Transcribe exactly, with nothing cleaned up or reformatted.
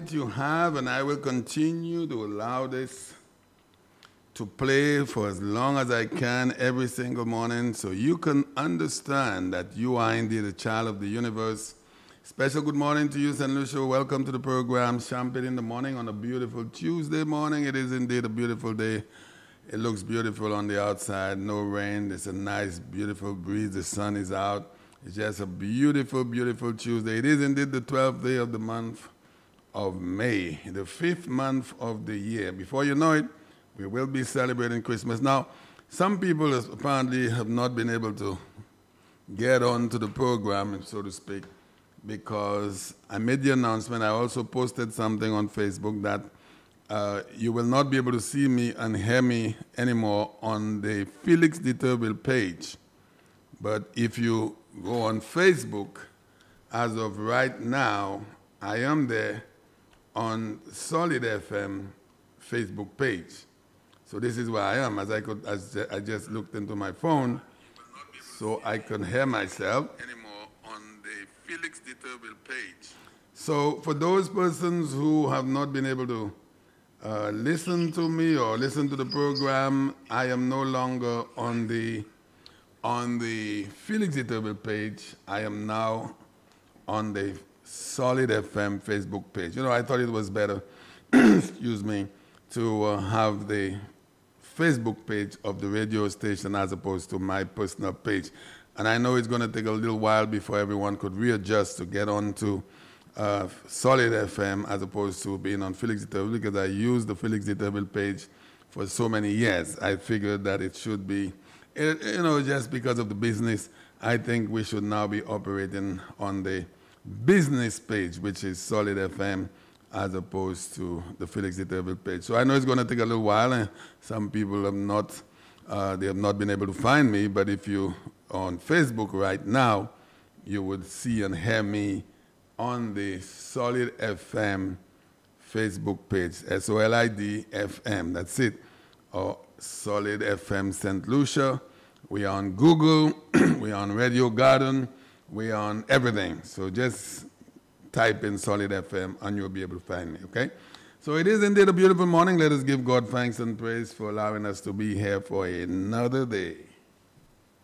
tonight you have, and I will continue to allow this to play for as long as I can every single morning so you can understand that you are indeed a child of the universe. Special good morning to you, Saint Lucia. Welcome to the program, Champagne in the Morning on a beautiful Tuesday morning. It is indeed a beautiful day. It looks beautiful on the outside, no rain. It's a nice, beautiful breeze. The sun is out. It's just a beautiful, beautiful Tuesday. It is indeed the twelfth day of the month of May, the fifth month of the year. Before you know it, we will be celebrating Christmas. Now, some people apparently have not been able to get on to the program, so to speak, because I made the announcement. I also posted something on Facebook that uh, you will not be able to see me and hear me anymore on the Felix de Turville page. But if you go on Facebook, as of right now, I am there on Solid F M Facebook page. So this is where I am, as I could, as I just looked into my phone, so I can hear myself anymore on the Felix de Turville page. So for those persons who have not been able to uh, listen to me or listen to the program, I am no longer on the on the Felix de Turville page. I am now on the Solid F M Facebook page. You know, I thought it was better, excuse me, to uh, have the Facebook page of the radio station as opposed to my personal page. And I know it's going to take a little while before everyone could readjust to get on to uh, Solid F M as opposed to being on Felix de Turville, because I used the Felix de Turville page for so many years. I figured that it should be, it, you know, just because of the business, I think we should now be operating on the business page, which is Solid F M, as opposed to the Felix de Turville page. So I know it's going to take a little while, and some people have not, uh, they have not been able to find me, but if you on Facebook right now, you would see and hear me on the Solid F M Facebook page, S O L I D F M, that's it, or Solid F M Saint Lucia. We are on Google, we are on Radio Garden, we are on everything. So just type in Solid F M and you'll be able to find me, okay? So it is indeed a beautiful morning. Let us give God thanks and praise for allowing us to be here for another day.